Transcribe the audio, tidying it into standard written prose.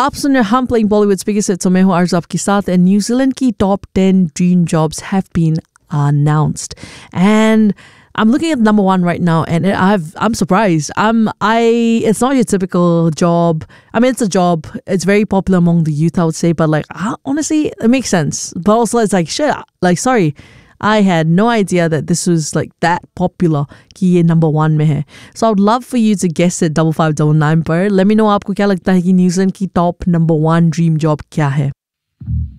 आप सुन रहे हम प्लेइंग बॉलीवुड स्पीकर से, तो मैं हूँ आरज़ू आपके साथ. एंड न्यूजीलैंड की top 10 dream jobs have been announced, and I'm looking at number one right now, and I'm surprised. It's not your typical job. I mean, it's a job. It's very popular among the youth, I would say. But honestly, it makes sense. But also, it's like shit. Like, sorry, I had no idea that this was like that popular. कि ये number one में है. So I would love for you to guess it 5599 पर. Let me know आपको क्या लगता है कि न्यूजीलैंड की top number one dream job क्या है.